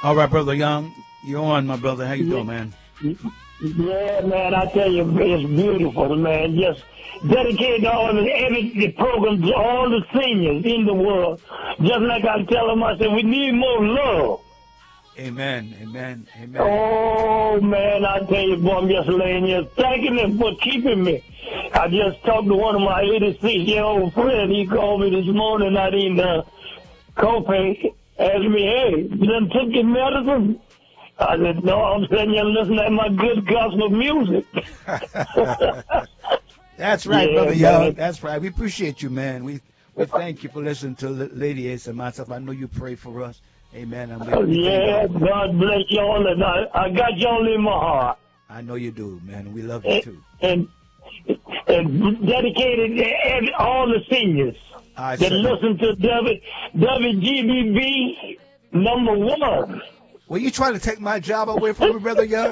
All right, Brother Young. You're on, my brother. How you doing, man? Yeah, man, I tell you, it's beautiful, man. Just dedicated to all the program to all the seniors in the world. Just like I tell them, I said, we need more love. Amen, amen, amen. Oh, man, I tell you, boy, I'm just laying here thanking him for keeping me. I just talked to one of my 86-year-old friends. He called me this morning. I didn't copay. Asked me, hey, you done took your medicine? I said, no, I'm sitting here listening to my good gospel music. That's right, Brother Young. That's right. We appreciate you, man. We thank you for listening to Lady Ace and myself. I know you pray for us. Amen. And God bless y'all, and I got y'all in my heart. I know you do, man. We love you, too. And dedicated to all the seniors that listen to WGBB #1. Well, you trying to take my job away from me, Brother Young?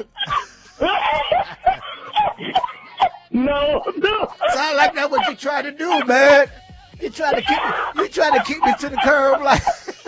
No. Sound like that's what you trying to do, man. You trying to keep me to the curb, like.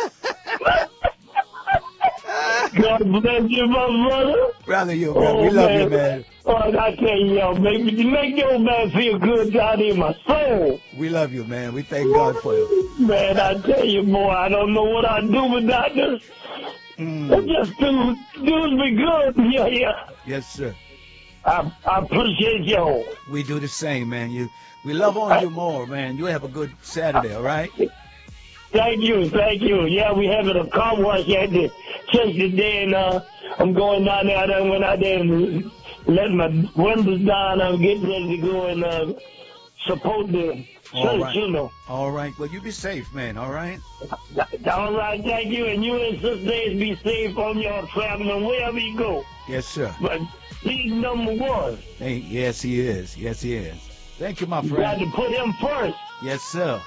God bless you, my brother. Brother, you, man. We love you, man. Oh, I tell you, yo, make your man feel good down in my soul. We love you, man. We thank God for you. Man, I tell you, boy, I don't know what I'd do without this. Just do me good. Yeah. Yes, sir. I appreciate y'all. We do the same, man. We love on you more, man. You have a good Saturday, all right? Thank you. Yeah, we having a car wash at the church today, and I'm going down there. I done went out there and let my windows down. I'm getting ready to go and support the church, you know. All right. Well, you be safe, man, all right? All right, thank you. And you and Sister Days be safe on your traveling wherever you go. Yes, sir. But he's #1. Hey, yes, he is. Yes, he is. Thank you, my friend. You got to put him first. Yes, sir.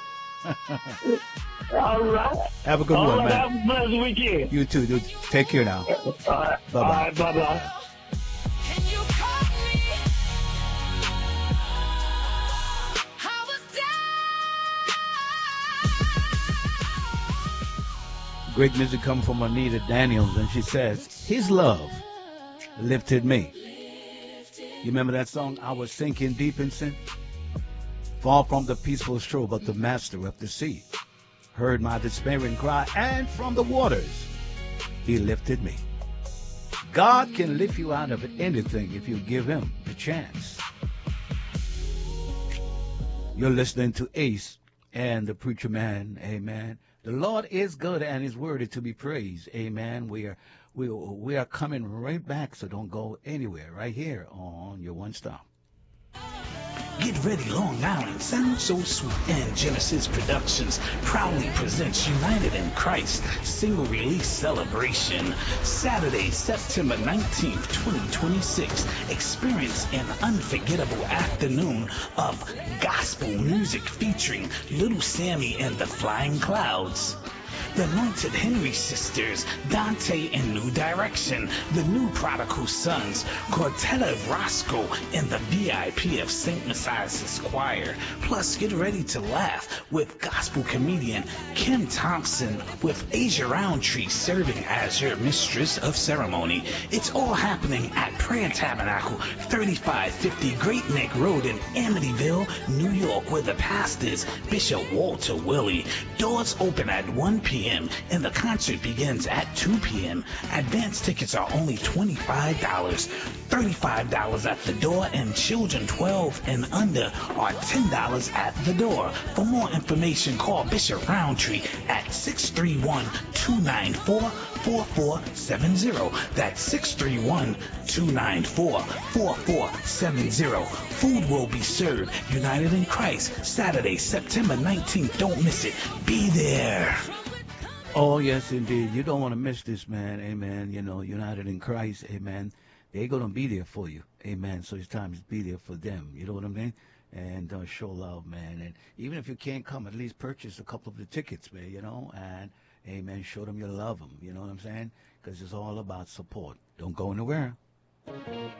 All right. Have a good one, man. Have a blessed weekend. You too, dude. Take care now. All right. Bye-bye. All right, bye-bye. Can you call me? I was down. Great music comes from Anita Daniels, and she says, His love lifted me. You remember that song, I was sinking deep in sin? Far from the peaceful shore, but the master of the sea heard my despairing cry, and from the waters he lifted me. God can lift you out of anything if you give him the chance. You're listening to Ace and the Preacher Man. Amen. The Lord is good and his word is to be praised. Amen. We are coming right back, so don't go anywhere. Right here on your One Stop. Get ready, Long Island Sound So Sweet and Genesis Productions proudly presents United in Christ single release celebration. Saturday, September 19th, 2026. Experience an unforgettable afternoon of gospel music featuring Little Sammy and the Flying Clouds, the Anointed Henry Sisters, Dante and New Direction, the New Prodigal Sons, Cortella Roscoe, and the VIP of St. Messiah's Choir. Plus, get ready to laugh with gospel comedian Kim Thompson, with Asia Roundtree serving as your mistress of ceremony. It's all happening at Prayer Tabernacle, 3550 Great Neck Road in Amityville, New York, where the pastor's Bishop Walter Willie. Doors open at 1 p.m. and the concert begins at 2 p.m. Advance tickets are only $25, $35 at the door, and children 12 and under are $10 at the door. For more information, call Bishop Roundtree at 631-294-4470. That's 631-294-4470. Food will be served. United in Christ, Saturday, September 19th. Don't miss it. Be there. Oh, yes, indeed. You don't want to miss this, man. Amen. You know, United in Christ. Amen. They're going to be there for you. Amen. So it's time to be there for them. You know what I mean? And show love, man. And even if you can't come, at least purchase a couple of the tickets, man, you know. And, amen, show them you love them. You know what I'm saying? Because it's all about support. Don't go anywhere.